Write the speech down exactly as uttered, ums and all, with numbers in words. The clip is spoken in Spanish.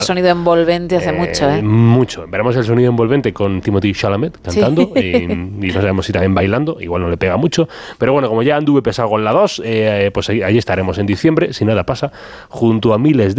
Sonido envolvente hace eh, mucho, ¿eh? Mucho. Veremos el sonido envolvente con Timothée Chalamet cantando, sí. y, y no sabemos si también bailando, igual no le pega mucho. Pero bueno, como ya anduve pesado con la dos, eh, pues ahí, ahí estaremos en diciembre, si nada pasa, junto a miles de